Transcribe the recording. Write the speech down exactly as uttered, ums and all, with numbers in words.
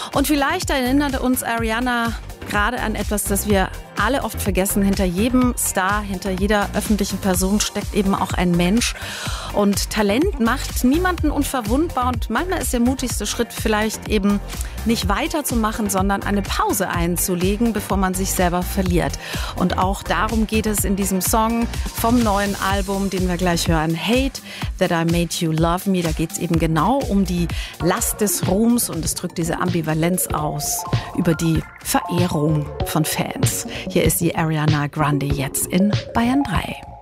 Und vielleicht erinnert uns Ariana gerade an etwas, das wir alle oft vergessen. Hinter jedem Star, hinter jeder öffentlichen Person steckt eben auch ein Mensch. Und Talent macht niemanden unverwundbar. Und manchmal ist der mutigste Schritt vielleicht eben nicht weiterzumachen, sondern eine Pause einzulegen, bevor man sich selber verliert. Und auch darum geht es in diesem Song vom neuen Album, den wir gleich hören. Hate That I Made You Love Me. Da geht es eben genau um die Last des Ruhms und es drückt diese Ambivalenz aus über die Verehrung von Fans. Hier ist die Ariana Grande jetzt in Bayern drei.